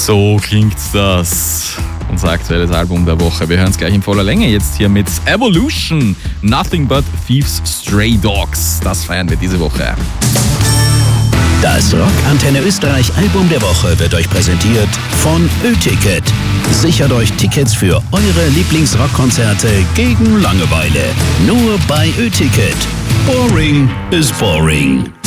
So klingt das. Unser aktuelles Album der Woche. Wir hören es gleich in voller Länge jetzt hier mit Evolution. Nothing but Thieves Stray Dogs. Das feiern wir diese Woche. Das Rock Antenne Österreich Album der Woche wird euch präsentiert von Ö-Ticket. Sichert euch Tickets für eure Lieblingsrockkonzerte gegen Langeweile. Nur bei Ö-Ticket. Boring is boring.